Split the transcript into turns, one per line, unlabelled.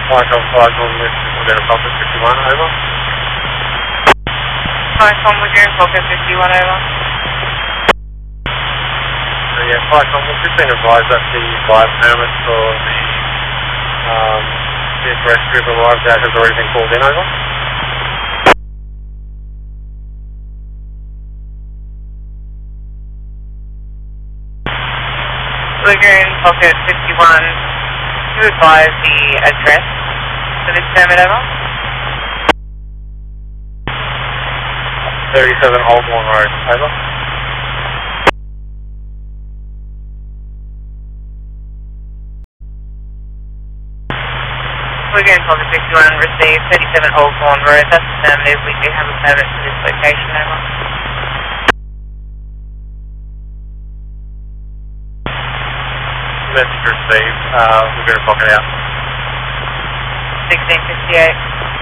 Michael 5 on this, we're going to Pocket 51, over.
Michael, we're going to Pocket 51, over.
Yeah, Michael, we've just been advised that the fire permit for the address group arrived at has already been called in, over.
Lagoon Pocket 51, to advise the address for this permit, over.
37 Oldbourne Road, over.
Lagoon Pocket 51, received 37 Oldbourne Road. That's affirmative. We do have a permit for this location, over.
Message received, we're going to Pocket out.
1658.